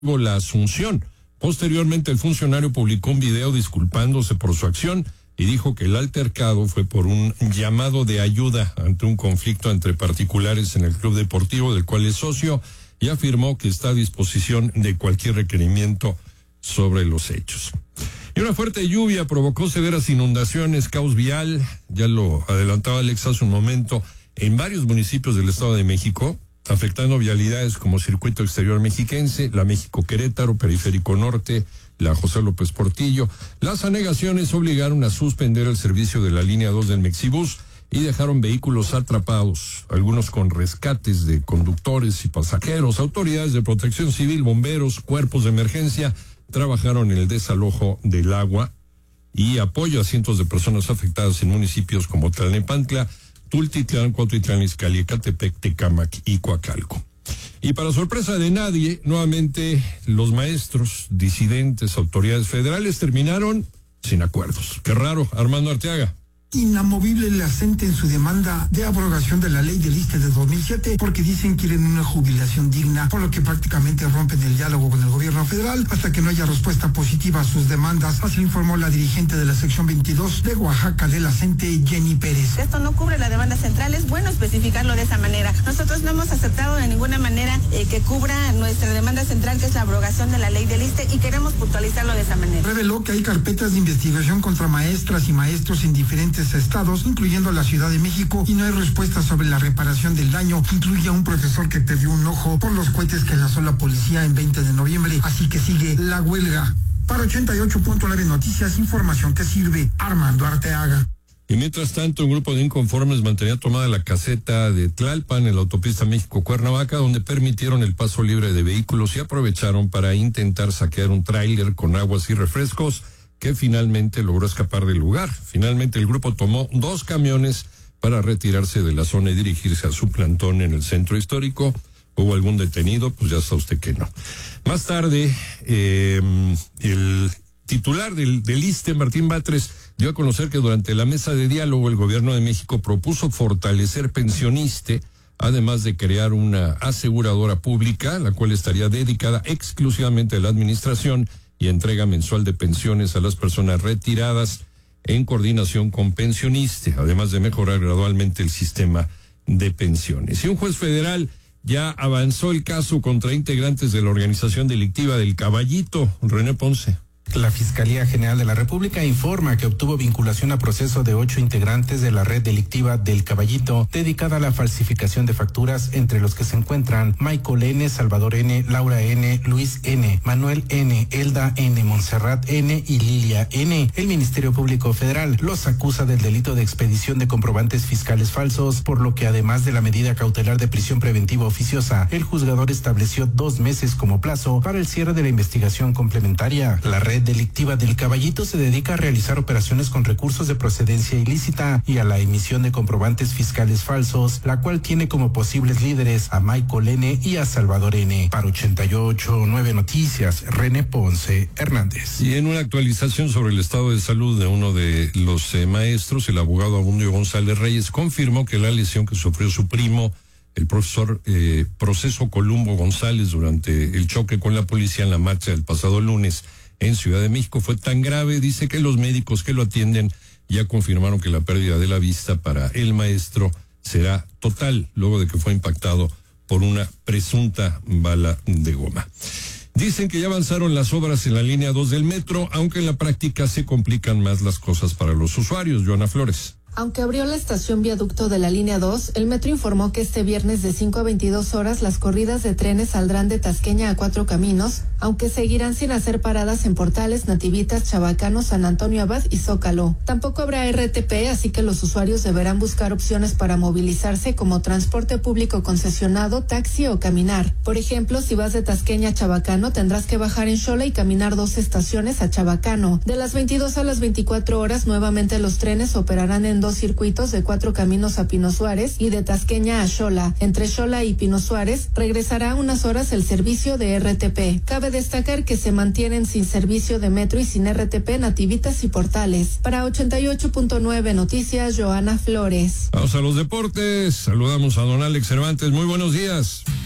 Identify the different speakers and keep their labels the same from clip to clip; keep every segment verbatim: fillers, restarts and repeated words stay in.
Speaker 1: la Asunción. Posteriormente, el funcionario publicó un video disculpándose por su acción y dijo que el altercado fue por un llamado de ayuda ante un conflicto entre particulares en el club deportivo del cual es socio, y afirmó que está a disposición de cualquier requerimiento sobre los hechos. Y una fuerte lluvia provocó severas inundaciones, caos vial, ya lo adelantaba Alex hace un momento, en varios municipios del Estado de México, afectando vialidades como Circuito Exterior Mexiquense, la México-Querétaro, Periférico Norte, la José López Portillo. Las anegaciones obligaron a suspender el servicio de la línea dos del Mexibús y dejaron vehículos atrapados, algunos con rescates de conductores y pasajeros. Autoridades de protección civil, bomberos, cuerpos de emergencia trabajaron en el desalojo del agua y apoyo a cientos de personas afectadas en municipios como Tlalnepantla, Tultitlán, Cuautitlán Izcalli, Ecatepec, Tecámac y Coacalco. Y para sorpresa de nadie, nuevamente los maestros, disidentes, autoridades federales terminaron sin acuerdos. Qué raro, Armando Arteaga.
Speaker 2: Inamovible la CENTE en su demanda de abrogación de la ley del ISSSTE de dos mil siete, porque dicen que quieren una jubilación digna, por lo que prácticamente rompen el diálogo con el gobierno federal hasta que no haya respuesta positiva a sus demandas. Así informó la dirigente de la sección veintidós de Oaxaca de la CENTE, Jenny Pérez.
Speaker 3: Esto no cubre la demanda central, es bueno especificarlo de esa manera. Nosotros no hemos aceptado de ninguna manera eh, que cubra nuestra demanda central, que es la abrogación de la ley del ISSSTE, y queremos puntualizarlo de esa manera.
Speaker 2: Reveló que hay carpetas de investigación contra maestras y maestros en diferentes estados, incluyendo la Ciudad de México, y no hay respuesta sobre la reparación del daño que incluye a un profesor que perdió un ojo por los cohetes que lanzó la policía en veinte de noviembre, así que sigue la huelga. Para ochenta y ocho punto nueve Noticias, información que sirve, Armando Arteaga.
Speaker 1: Y mientras tanto, un grupo de inconformes mantenía tomada la caseta de Tlalpan en la autopista México-Cuernavaca, donde permitieron el paso libre de vehículos y aprovecharon para intentar saquear un tráiler con aguas y refrescos que finalmente logró escapar del lugar. Finalmente el grupo tomó dos camiones para retirarse de la zona y dirigirse a su plantón en el centro histórico. ¿Hubo algún detenido? Pues ya sabe usted que no. Más tarde, eh, el titular del, del ISSSTE, Martín Batres, dio a conocer que durante la mesa de diálogo el gobierno de México propuso fortalecer Pensioniste, además de crear una aseguradora pública, la cual estaría dedicada exclusivamente a la administración y entrega mensual de pensiones a las personas retiradas en coordinación con Pensioniste, además de mejorar gradualmente el sistema de pensiones. Y un juez federal ya avanzó el caso contra integrantes de la organización delictiva del Caballito. René Ponce.
Speaker 4: La Fiscalía General de la República informa que obtuvo vinculación a proceso de ocho integrantes de la red delictiva del Caballito, dedicada a la falsificación de facturas, entre los que se encuentran Michael N., Salvador N., Laura N., Luis N., Manuel N., Elda N., Montserrat N. y Lilia N. El Ministerio Público Federal los acusa del delito de expedición de comprobantes fiscales falsos, por lo que además de la medida cautelar de prisión preventiva oficiosa, el juzgador estableció dos meses como plazo para el cierre de la investigación complementaria. La red delictiva del Caballito se dedica a realizar operaciones con recursos de procedencia ilícita y a la emisión de comprobantes fiscales falsos, la cual tiene como posibles líderes a Michael N. y a Salvador N. Para ochenta y ocho punto nueve Noticias, René Ponce Hernández.
Speaker 1: Y en una actualización sobre el estado de salud de uno de los eh, maestros, el abogado Abundio González Reyes confirmó que la lesión que sufrió su primo, el profesor eh, Proceso Columbo González, durante el choque con la policía en la marcha del pasado lunes en Ciudad de México fue tan grave. Dice que los médicos que lo atienden ya confirmaron que la pérdida de la vista para el maestro será total, luego de que fue impactado por una presunta bala de goma. Dicen que ya avanzaron las obras en la línea dos del metro, aunque en la práctica se complican más las cosas para los usuarios. Joana Flores.
Speaker 5: Aunque abrió la estación viaducto de la línea dos, el metro informó que este viernes de cinco a veintidós horas las corridas de trenes saldrán de Tasqueña a Cuatro Caminos, aunque seguirán sin hacer paradas en Portales, Nativitas, Chabacano, San Antonio Abad y Zócalo. Tampoco habrá R T P, así que los usuarios deberán buscar opciones para movilizarse como transporte público concesionado, taxi o caminar. Por ejemplo, si vas de Tasqueña a Chabacano, tendrás que bajar en Xola y caminar dos estaciones a Chabacano. De las veintidós a las veinticuatro horas, nuevamente los trenes operarán en dos circuitos de Cuatro Caminos a Pino Suárez y de Tasqueña a Xola. Entre Xola y Pino Suárez regresará unas horas el servicio de R T P. Cabe destacar que se mantienen sin servicio de metro y sin R T P Nativitas y Portales. Para ochenta y ocho punto nueve Noticias, Joana Flores.
Speaker 1: Vamos a los deportes. Saludamos a don Alex Cervantes. Muy buenos días.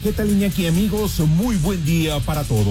Speaker 6: ¿Qué tal, Iñaki, amigos? Muy buen día para todos.